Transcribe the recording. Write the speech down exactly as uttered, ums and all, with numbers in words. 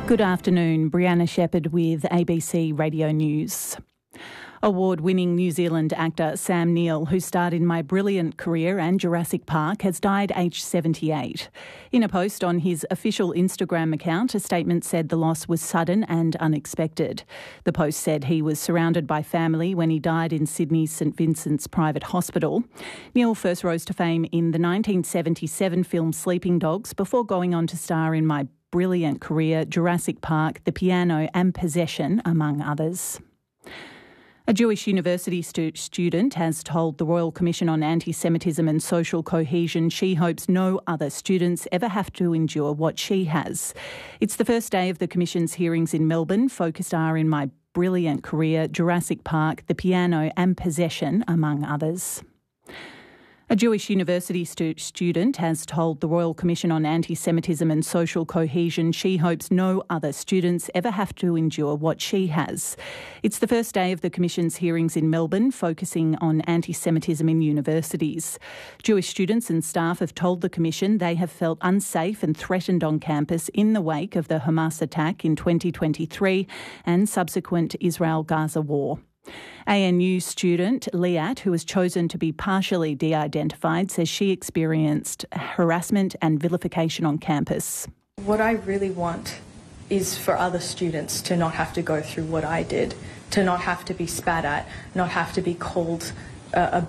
Good afternoon, Brianna Shepherd with A B C Radio News. Award-winning New Zealand actor Sam Neill, who starred in My Brilliant Career and Jurassic Park, has died aged seventy-eight. In a post on his official Instagram account, a statement said the loss was sudden and unexpected. The post said he was surrounded by family when he died in Sydney's St Vincent's Private Hospital. Neill first rose to fame in the nineteen seventy-seven film Sleeping Dogs before going on to star in My Brilliant Career, Jurassic Park, The Piano and Possession, among others. A Jewish university stu- student has told the Royal Commission on Anti-Semitism and Social Cohesion she hopes no other students ever have to endure what she has. It's the first day of the Commission's hearings in Melbourne. Focused are in My Brilliant Career, Jurassic Park, The Piano and Possession, among others. A Jewish university stu- student has told the Royal Commission on Anti-Semitism and Social Cohesion she hopes no other students ever have to endure what she has. It's the first day of the Commission's hearings in Melbourne, focusing on anti-Semitism in universities. Jewish students and staff have told the Commission they have felt unsafe and threatened on campus in the wake of the Hamas attack in twenty twenty-three and subsequent Israel-Gaza war. A N U student Liat, who was chosen to be partially de-identified, says she experienced harassment and vilification on campus. What I really want is for other students to not have to go through what I did, to not have to be spat at, not have to be called uh, a